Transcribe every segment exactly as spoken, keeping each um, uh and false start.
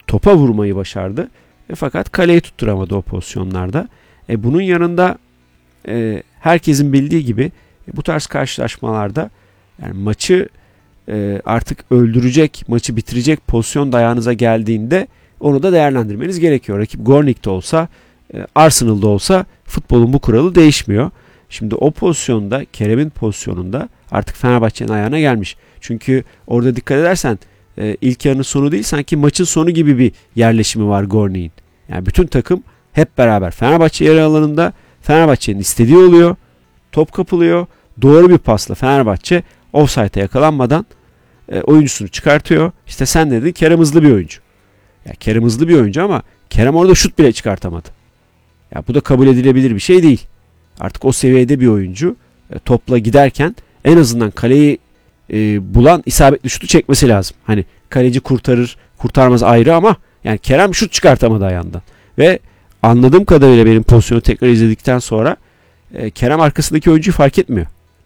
topa vurmayı başardı. E, fakat kaleyi tutturamadı o pozisyonlarda. E, bunun yanında e, herkesin bildiği gibi e, bu tarz karşılaşmalarda yani maçı e, artık öldürecek, maçı bitirecek pozisyon da ayağınıza geldiğinde onu da değerlendirmeniz gerekiyor. Rakip Gornik'te olsa, e, Arsenal'da olsa futbolun bu kuralı değişmiyor. Şimdi o pozisyonda, Kerem'in pozisyonunda artık Fenerbahçe'nin ayağına gelmiş. Çünkü orada dikkat edersen e, ilk yarının sonu değil, sanki maçın sonu gibi bir yerleşimi var Gornik'in. Yani bütün takım hep beraber Fenerbahçe yarı alanında, Fenerbahçe'nin istediği oluyor. Top kapılıyor. Doğru bir pasla Fenerbahçe ofsayta yakalanmadan e, oyuncusunu çıkartıyor. İşte sen dedin, Kerem hızlı bir oyuncu. Ya Kerem hızlı bir oyuncu ama Kerem orada şut bile çıkartamadı. Ya bu da kabul edilebilir bir şey değil. Artık o seviyede bir oyuncu e, topla giderken en azından kaleyi e, bulan isabetli şutu çekmesi lazım. Hani kaleci kurtarır, kurtarmaz ayrı ama yani Kerem şut çıkartamadı ayağından. Ve anladığım kadarıyla benim pozisyonu tekrar izledikten sonra e, Kerem arkasındaki oyuncuyu fark etmiyor.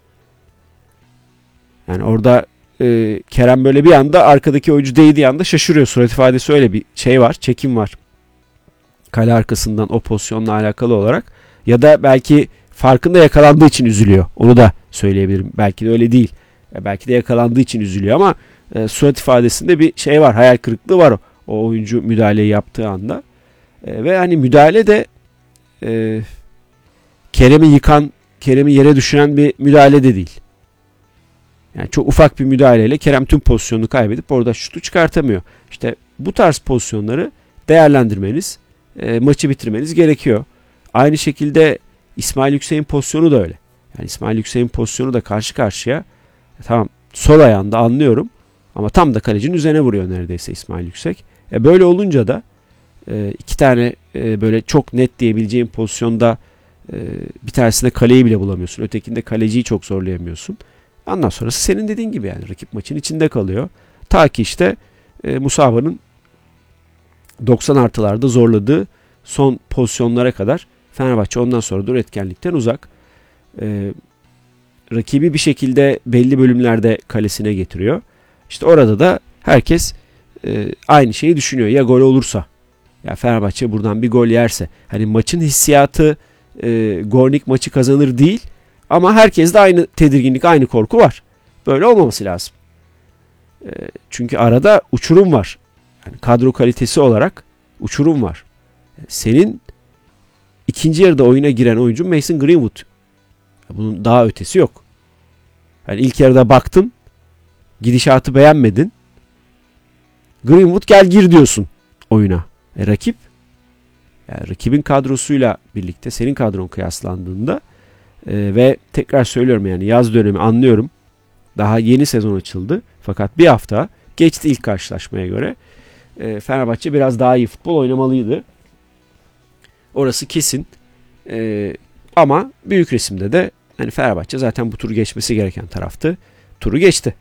Yani orada e, Kerem böyle bir anda arkadaki oyuncu değdiği anda şaşırıyor. Surat ifadesi, öyle bir şey var, çekim var. Kale arkasından o pozisyonla alakalı olarak. Ya da belki farkında yakalandığı için üzülüyor. Onu da söyleyebilirim. Belki de öyle değil. E, belki de yakalandığı için üzülüyor ama e, surat ifadesinde bir şey var. Hayal kırıklığı var o, o oyuncu müdahaleyi yaptığı anda. E, ve hani müdahale de e, Kerem'i yıkan, Kerem'i yere düşüren bir müdahale de değil. Yani çok ufak bir müdahaleyle Kerem tüm pozisyonunu kaybedip orada şutu çıkartamıyor. İşte bu tarz pozisyonları değerlendirmeniz, e, maçı bitirmeniz gerekiyor. Aynı şekilde İsmail Yüksek'in pozisyonu da öyle. Yani İsmail Yüksek'in pozisyonu da karşı karşıya. E, tamam, sol ayağında anlıyorum ama tam da kalecinin üzerine vuruyor neredeyse İsmail Yüksek. E, böyle olunca da e, iki tane e, böyle çok net diyebileceğim pozisyonda e, bir tanesinde kaleyi bile bulamıyorsun. Ötekinde kaleciyi çok zorlayamıyorsun. Ondan sonrası senin dediğin gibi yani rakip maçın içinde kalıyor. Ta ki işte e, Musaba'nın doksan artılarda zorladığı son pozisyonlara kadar Fenerbahçe ondan sonra da üretkenlikten uzak. E, rakibi bir şekilde belli bölümlerde kalesine getiriyor. İşte orada da herkes e, aynı şeyi düşünüyor. Ya gol olursa, ya Fenerbahçe buradan bir gol yerse. Hani maçın hissiyatı e, Gornik maçı kazanır değil. Ama herkeste aynı tedirginlik, aynı korku var. Böyle olmaması lazım. E, çünkü arada uçurum var. Yani kadro kalitesi olarak uçurum var. Senin ikinci yarıda oyuna giren oyuncu Mason Greenwood. Bunun daha ötesi yok. Yani ilk yarıda baktın, gidişatı beğenmedin. Greenwood gel gir diyorsun oyuna. E, rakip, yani rakibin kadrosuyla birlikte senin kadron kıyaslandığında e, ve tekrar söylüyorum yani yaz dönemi anlıyorum. Daha yeni sezon açıldı. Fakat bir hafta geçti ilk karşılaşmaya göre. E, Fenerbahçe biraz daha iyi futbol oynamalıydı. Orası kesin. E, ama büyük resimde de hani Fenerbahçe zaten bu turu geçmesi gereken taraftı. Turu geçti.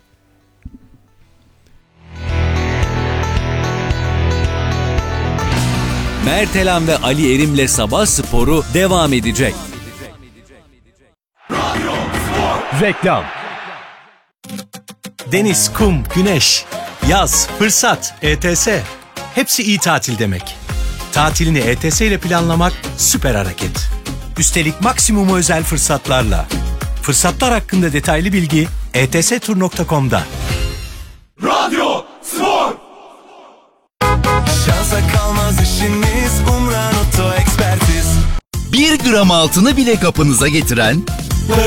Mertelan ve Ali Erim'le Sabah Sporu devam edecek. Reklam. Deniz, kum, güneş, yaz, fırsat, E T S. Hepsi iyi tatil demek. Tatilini E T S ile planlamak süper hareket. Üstelik maksimum özel fırsatlarla. Fırsatlar hakkında detaylı bilgi e t s tur nokta com'da. Radyo Spor. Şansa kalmaz işiniz, Umran Oto Ekspertiz. Bir gram altını bile kapınıza getiren